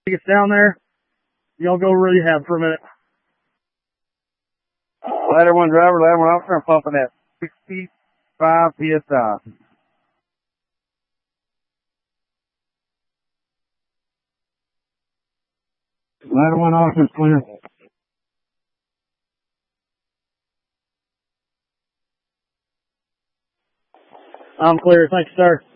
gets down there, y'all go rehab for a minute. Ladder 1 driver, ladder 1 officer, I'm pumping at 65 PSI. Ladder 1 officer is clear. I'm clear. Thanks, sir.